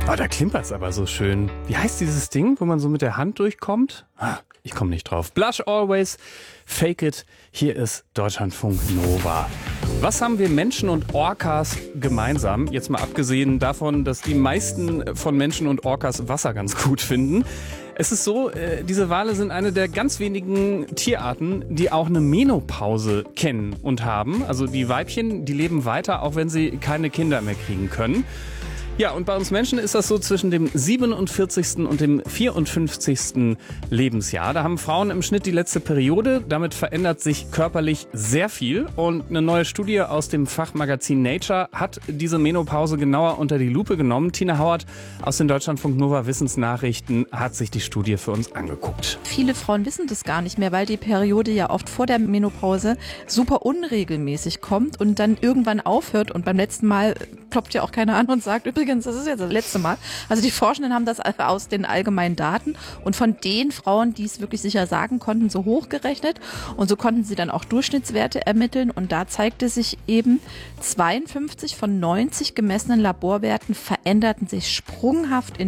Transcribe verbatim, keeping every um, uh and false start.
Oh, da klimpert es aber so schön. Wie heißt dieses Ding, wo man so mit der Hand durchkommt? Ah, ich komme nicht drauf. Blush always, fake it. Hier ist Deutschlandfunk Nova. Was haben wir Menschen und Orcas gemeinsam? Jetzt mal abgesehen davon, dass die meisten von Menschen und Orcas Wasser ganz gut finden. Es ist so, diese Wale sind eine der ganz wenigen Tierarten, die auch eine Menopause kennen und haben. Also die Weibchen, die leben weiter, auch wenn sie keine Kinder mehr kriegen können. Ja, und bei uns Menschen ist das so zwischen dem siebenundvierzigsten und dem vierundfünfzigsten Lebensjahr. Da haben Frauen im Schnitt die letzte Periode. Damit verändert sich körperlich sehr viel. Und eine neue Studie aus dem Fachmagazin Nature hat diese Menopause genauer unter die Lupe genommen. Tina Hauert aus den Deutschlandfunk Nova Wissensnachrichten hat sich die Studie für uns angeguckt. Viele Frauen wissen das gar nicht mehr, weil die Periode ja oft vor der Menopause super unregelmäßig kommt und dann irgendwann aufhört. Und beim letzten Mal klopft ja auch keiner an und sagt, übrigens, das ist jetzt das letzte Mal. Also die Forschenden haben das aus den allgemeinen Daten und von den Frauen, die es wirklich sicher sagen konnten, so hochgerechnet. Und so konnten sie dann auch Durchschnittswerte ermitteln. Und da zeigte sich eben, zweiundfünfzig von neunzig gemessenen Laborwerten veränderten sich sprunghaft in